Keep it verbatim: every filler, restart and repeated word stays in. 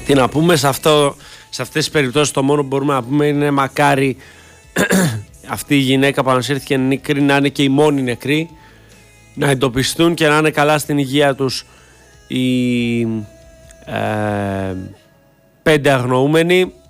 Τι να πούμε σε, αυτό, σε αυτές τις περιπτώσεις, το μόνο που μπορούμε να πούμε είναι μακάρι αυτή η γυναίκα που ανασύρθηκε νεκρή να είναι και η μόνη νεκρή, να εντοπιστούν και να είναι καλά στην υγεία τους οι ε, πέντε αγνοούμενοι.